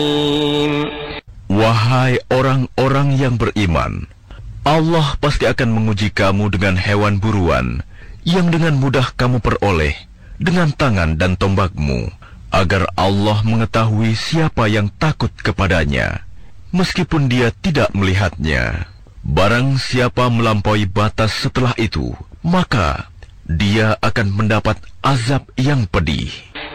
Wahai orang-orang yang beriman, Allah pasti akan menguji kamu dengan hewan buruan yang dengan mudah kamu peroleh dengan tangan dan tombakmu, agar Allah mengetahui siapa yang takut kepadanya, meskipun dia tidak melihatnya. Barang siapa melampaui batas setelah itu, maka dia akan mendapat azab yang pedih.